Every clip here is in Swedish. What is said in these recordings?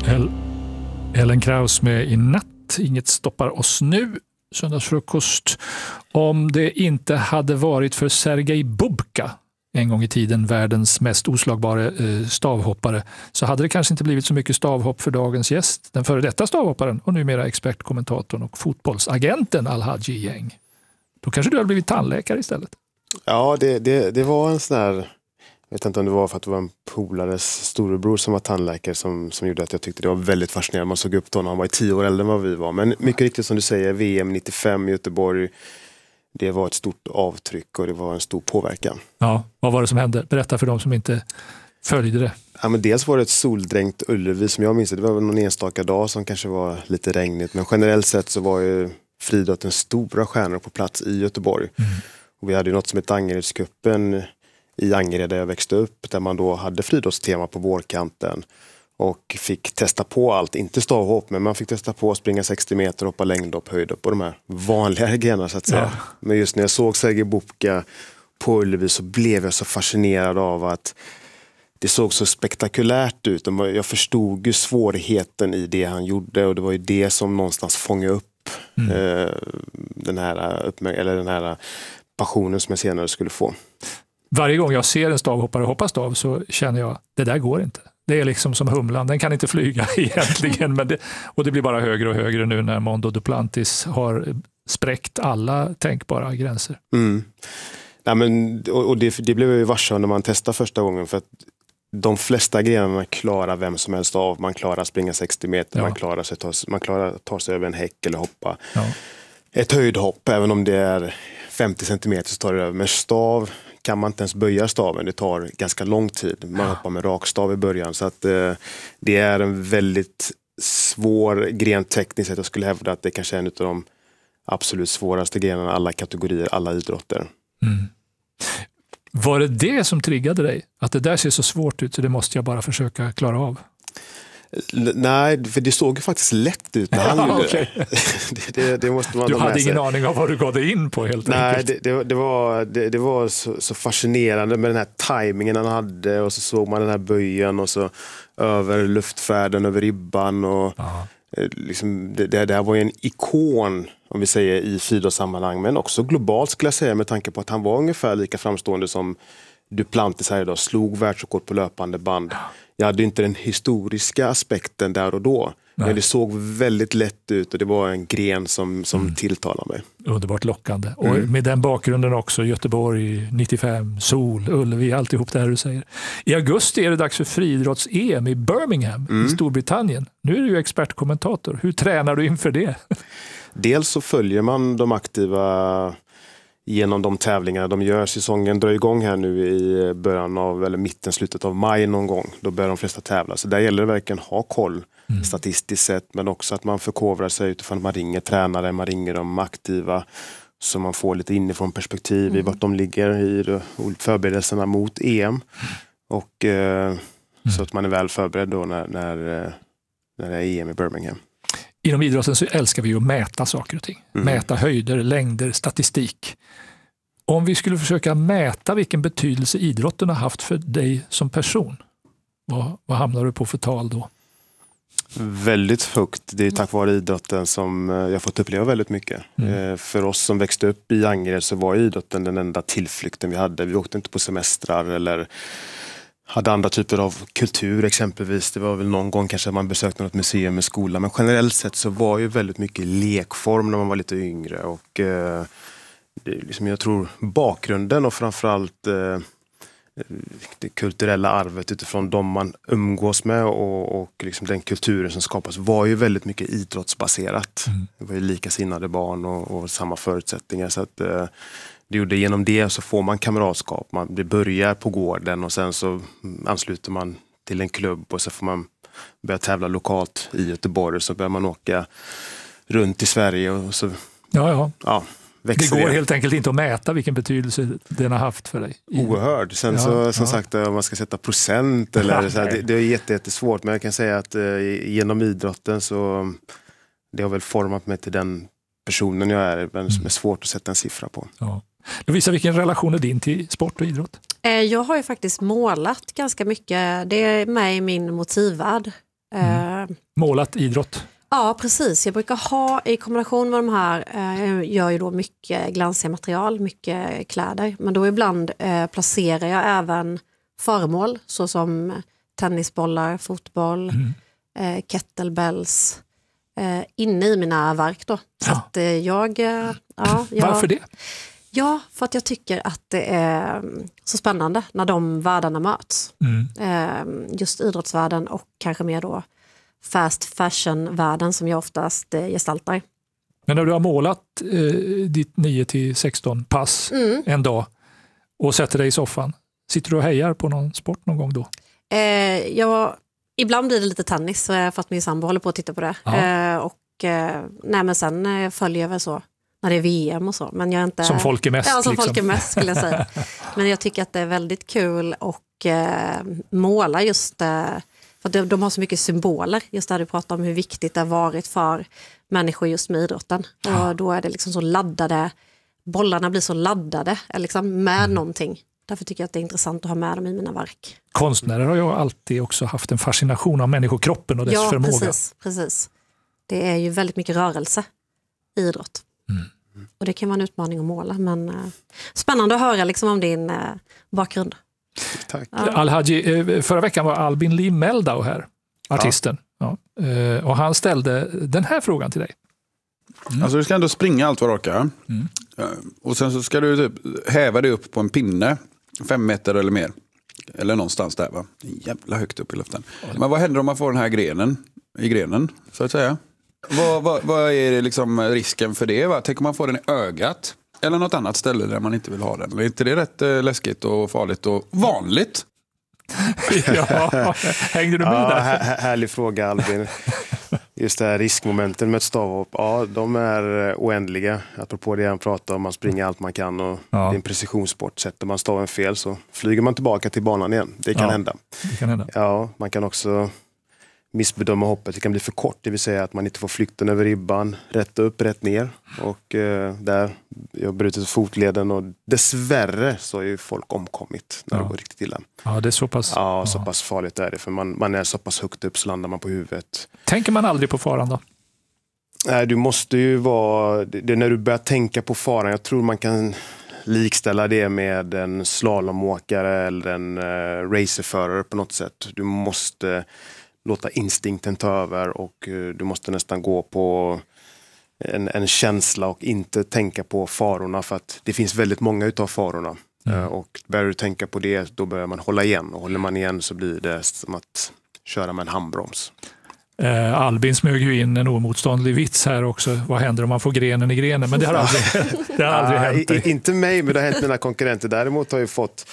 Ellen Kraus med I natt. Inget stoppar oss nu. Söndagsfrukost. Om det inte hade varit för Sergej Bubka, en gång i tiden världens mest oslagbara stavhoppare, så hade det kanske inte blivit så mycket stavhopp för dagens gäst. Den före detta stavhopparen och numera expertkommentatorn och fotbollsagenten Al-Hadji Gäng. Då kanske du hade blivit tandläkare istället. Ja, det var en sån där... Jag vet inte om det var för att det var en polares storebror som var tandläkare som gjorde att jag tyckte det var väldigt fascinerande. Man såg upp till honom, han var 10 år äldre än vad vi var. Men mycket riktigt som du säger, VM 95 i Göteborg, det var ett stort avtryck och det var en stor påverkan. Ja, vad var det som hände? Berätta för de som inte följde det. Ja, men dels var det ett soldränkt Ullevi som jag minns. Det var någon enstaka dag som kanske var lite regnigt. Men generellt sett så var ju friidrottens stora stjärnor på plats i Göteborg. Och vi hade ju något som hette Angeredscupen i Angered där jag växte upp, där man då hade friidrottstema på vårkanten och fick testa på allt, inte stavhopp, men man fick testa på att springa 60 meter, hoppa längdhopp, höjdhopp och de här vanliga grejerna så att säga. Ja. Men just när jag såg Sergej Bubka på Ullevi så blev jag så fascinerad av att det såg så spektakulärt ut. Jag förstod ju svårigheten i det han gjorde och det var ju det som någonstans fångade upp den här passionen som jag senare skulle få. Varje gång jag ser en stavhoppare hoppa stav så känner jag, det där går inte. Det är liksom som humlan, den kan inte flyga egentligen. Och det blir bara högre och högre nu när Mondo Duplantis har spräckt alla tänkbara gränser. Ja, men, och det blev ju varse när man testade första gången, för att de flesta grenarna klarar vem som helst av. Man klarar att springa 60 meter, man klarar att ta sig över en häck eller hoppa. Ja. Ett höjdhopp, även om det är 50 centimeter så tar det över. Med stav kan man inte ens böja staven, det tar ganska lång tid. Man hoppar med rakstav i början, så att det är en väldigt svår gren tekniskt sett. Jag skulle hävda att det kanske är en av de absolut svåraste grenarna, alla kategorier, alla idrotter. Var det som triggade dig? Att det där ser så svårt ut så det måste jag bara försöka klara av? Nej, för det såg ju faktiskt lätt ut när han gjorde det. Det måste man du hade ingen aning om vad du gav dig in på helt enkelt. Nej, det var så fascinerande med den här tajmingen han hade, och så såg man den här böjen och så över luftfärden, över ribban och liksom, det här var ju en ikon, om vi säger i friidrottssammanhang, men också globalt skulle jag säga, med tanke på att han var ungefär lika framstående som Duplantis här idag, slog världsrekord på löpande band. Jag hade inte den historiska aspekten där och då. Men det såg väldigt lätt ut och det var en gren som tilltalade mig. Underbart lockande. Och med den bakgrunden också, Göteborg 95, sol, Ullevi, alltihop det här du säger. I augusti är det dags för friidrotts-EM i Birmingham i Storbritannien. Nu är du ju expertkommentator. Hur tränar du inför det? Dels så följer man de aktiva genom de tävlingarna de gör. Säsongen drar igång här nu i början av, eller mitten, slutet av maj någon gång. Då börjar de flesta tävla. Så där gäller det verkligen att ha koll statistiskt sett, men också att man förkovrar sig utifrån att man ringer tränare, man ringer de aktiva, så man får lite inifrån perspektiv i vart de ligger i förberedelserna mot EM. Och så att man är väl förberedd då när det är EM i Birmingham. Inom idrotten så älskar vi att mäta saker och ting. Mäta höjder, längder, statistik. Om vi skulle försöka mäta vilken betydelse idrotten har haft för dig som person, vad hamnar du på för tal då? Väldigt högt. Det är tack vare idrotten som jag fått uppleva väldigt mycket. För oss som växte upp i Angered så var idrotten den enda tillflykten vi hade. Vi åkte inte på semestrar eller hade andra typer av kultur exempelvis. Det var väl någon gång kanske man besökte något museum med skolan. Men generellt sett så var ju väldigt mycket lekform när man var lite yngre. Och det är liksom, jag tror bakgrunden och framförallt det kulturella arvet utifrån de man umgås med och liksom den kulturen som skapas var ju väldigt mycket idrottsbaserat. Det var ju likasinnade barn och samma förutsättningar, så att det gjorde, genom det så får man kamratskap. Det börjar på gården och sen så ansluter man till en klubb och så får man börja tävla lokalt i Göteborg, så börjar man åka runt i Sverige och så det går helt enkelt inte att mäta vilken betydelse den har haft för dig. Oerhörd. Sen så, som sagt, om man ska sätta procent eller så här, det är jättesvårt, men jag kan säga att genom idrotten så det har väl format mig till den personen jag är, men som är svårt att sätta en siffra på. Ja. Du visar vilken relation är din till sport och idrott? Jag har ju faktiskt målat ganska mycket. Det är med i min motivvärld. Målat idrott? Ja, precis. Jag brukar ha i kombination med de här, jag gör ju då mycket glansiga material, mycket kläder. Men då ibland placerar jag även föremål såsom tennisbollar, fotboll, kettlebells inne i mina verk då. Så att Varför det? Ja, för att jag tycker att det är så spännande när de världarna möts. Just idrottsvärlden och kanske mer då fast fashion-världen som jag oftast gestaltar. Men när du har målat ditt 9-16 pass en dag och sätter dig i soffan, sitter du och hejar på någon sport någon gång då? Ibland blir det lite tennis för att min sambo håller på att titta på det. Men sen följer jag väl så när det är VM och så. Men jag är inte, som folk är mest. Ja, som folk är mest skulle jag säga. Men jag tycker att det är väldigt kul att måla just för de har så mycket symboler. Just där du pratar om hur viktigt det har varit för människor just med idrotten. Och då är det liksom så laddade, bollarna blir så laddade liksom med någonting. Därför tycker jag att det är intressant att ha med dem i mina verk. Konstnärer har jag alltid också haft en fascination av människokroppen och dess förmåga. Ja, precis. Det är ju väldigt mycket rörelse i idrott. Och det kan vara en utmaning att måla. Men spännande att höra liksom om din bakgrund. Tack. Ja. Al-Haji, förra veckan var Albin Lee Meldau här, artisten. Ja. Och han ställde den här frågan till dig. Alltså du ska ändå springa allt vad du orkar. Och sen så ska du typ häva dig upp på en pinne 5 meter eller mer. Eller någonstans där va. Jävla högt upp i luften. Men vad händer om man får den här grenen så att säga? Vad är det liksom risken för det? Va? Tänk om man får den i ögat eller något annat ställe där man inte vill ha den. Är inte det rätt läskigt och farligt och vanligt? Ja, hängde du med där? Härlig fråga Albin. Just det här riskmomenten med ett stavhopp, de är oändliga. Apropå det han pratar om, man springer allt man kan och det är en precisionssport. Sätter man staven fel så flyger man tillbaka till banan igen. Det kan hända. Det kan hända. Ja, man kan också missbedöma hoppet. Det kan bli för kort, det vill säga att man inte får flykten över ribban. Rätt upp, rätt ner. Och där, jag brutit fotleden och dessvärre så är ju folk omkommit när det går riktigt illa. Ja, det är så pass. Ja, så pass farligt är det. För man är så pass högt upp så landar man på huvudet. Tänker man aldrig på faran då? Nej, du måste ju vara... Det är när du börjar tänka på faran. Jag tror man kan likställa det med en slalomåkare eller en racerförare på något sätt. Du måste låta instinkten ta över och du måste nästan gå på en känsla och inte tänka på farorna för att det finns väldigt många utav farorna. Och börjar du tänka på det då börjar man hålla igen och håller man igen så blir det som att köra med en handbroms. Albin smög ju in en omotståndlig vits här också. Vad händer om man får grenen i grenen? Men det har aldrig hänt. Inte mig, men det har hänt mina konkurrenter. Däremot har jag fått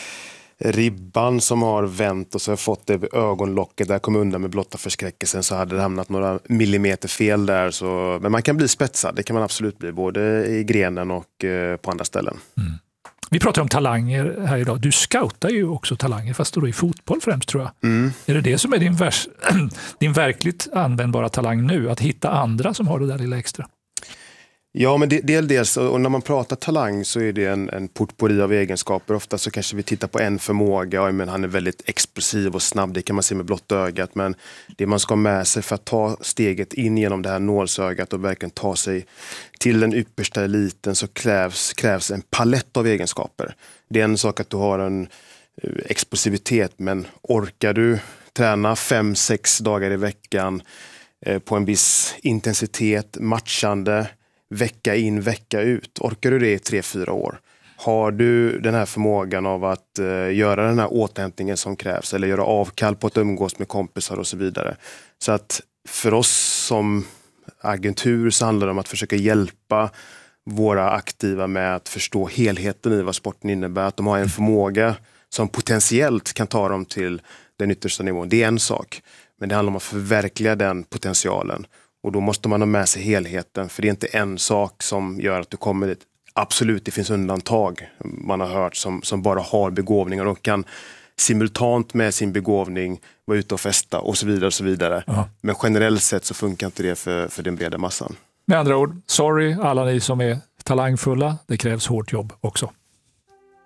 ribban som har vänt och så har jag fått det vid ögonlocket. Där kom undan med blotta förskräckelsen så hade det hamnat några millimeter fel där. Så, men man kan bli spetsad, det kan man absolut bli. Både i grenen och på andra ställen. Vi pratar om talanger här idag. Du scoutar ju också talanger fast då i fotboll främst tror jag. Är det som är din verkligt användbara talang nu? Att hitta andra som har det där lilla extra? Ja, men dels, och när man pratar talang så är det en potpourri av egenskaper. Ofta så kanske vi tittar på en förmåga, men han är väldigt explosiv och snabb, det kan man se med blott ögat. Men det man ska ha med sig för att ta steget in genom det här nålsögat och verkligen ta sig till den yppersta eliten så krävs en palett av egenskaper. Det är en sak att du har en explosivitet, men orkar du träna 5-6 dagar i veckan på en viss intensitet, matchande, vecka in, vecka ut. Orkar du det i 3-4 år? Har du den här förmågan av att göra den här återhämtningen som krävs eller göra avkall på att umgås med kompisar och så vidare. Så att för oss som agentur så handlar det om att försöka hjälpa våra aktiva med att förstå helheten i vad sporten innebär. Att de har en förmåga som potentiellt kan ta dem till den yttersta nivån. Det är en sak. Men det handlar om att förverkliga den potentialen. Och då måste man ha med sig helheten. För det är inte en sak som gör att du kommer dit. Absolut, det finns undantag man har hört som bara har begåvningar. Och kan simultant med sin begåvning vara ute och festa och så vidare och så vidare. Ja. Men generellt sett så funkar inte det för den breda massan. Med andra ord, sorry alla ni som är talangfulla. Det krävs hårt jobb också.